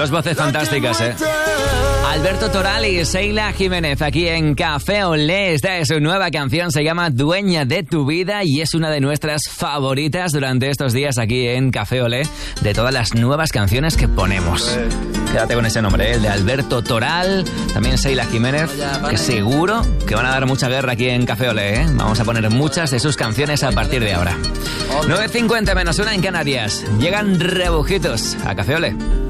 Dos voces fantásticas, ¿eh? Alberto Toral y Sheila Jiménez aquí en Café Olé. Esta es su nueva canción, se llama Dueña de tu vida y es una de nuestras favoritas durante estos días aquí en Café Olé, de todas las nuevas canciones que ponemos. Quédate con ese nombre, ¿eh? El de Alberto Toral, también Sheila Jiménez, que seguro que van a dar mucha guerra aquí en Café Olé, ¿eh? Vamos a poner muchas de sus canciones a partir de ahora. 9:50 menos 1 en Canarias. Llegan Rebujitos a Café Olé.